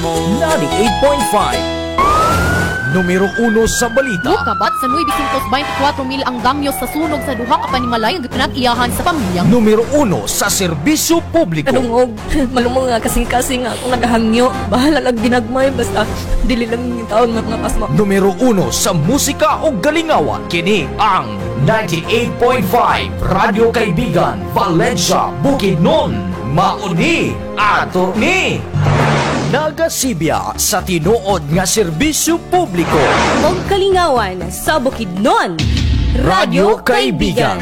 98.5 Numero 1 sa balita. Kabat sa 924 mil ang damyo sa sunog sa duha ka panimalay ang pinag-iyahan sa pamilyang. Numero 1 sa serbisyo publiko. Kanungog, malumong nga kasing-kasing nga kung naghangyo. Bahala lang ginagmay, basta dili lang yung taon mga pasma. Numero 1 sa musika o galingawan. Kini ang 98.5 Radyo Kaibigan Valencia Bukidnon. Mauni ato ni nagasibya sa tinuod nga serbisyo publiko. Og kalingawan sa Bukidnon. Radyo Kaibigan.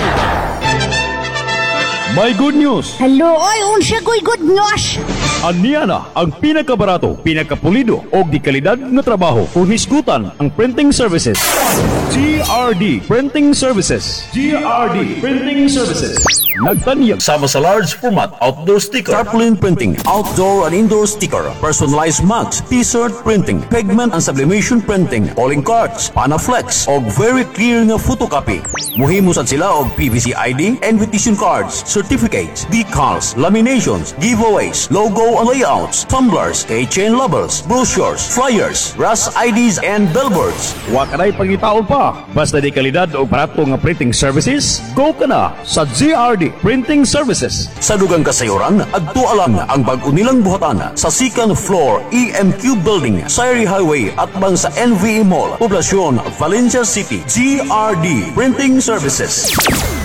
May good news! Hello, oy, unsa ko'y good news? Aniya na ang pinakabarato, pinakapulido o di kalidad na trabaho kung hisgutan ang printing services. GRD Printing Services. GRD Printing Services. Nagtanyag sama sa large format outdoor sticker, tarpaulin printing, outdoor and indoor sticker, personalized mugs, t-shirt printing, pigment and sublimation printing, calling cards, panaflex, o very clear nga photocopy. Muhimo sad sila og PVC ID, invitation cards, certificates, decals, laminations, giveaways, logo and layouts, tumblers, keychain labels, brochures, flyers, RAS IDs, and billboards. Wa kanay pangitaon pa. Basta di kalidad o barato nga printing services, go ka na sa GRD Printing Services. Sa dugang kasayuran, adto alang ang bag-o nilang buhatan sa second floor EMQ Building, Sayri Highway at bang sa NVE Mall, Poblacion, Valencia City. GRD Printing Services.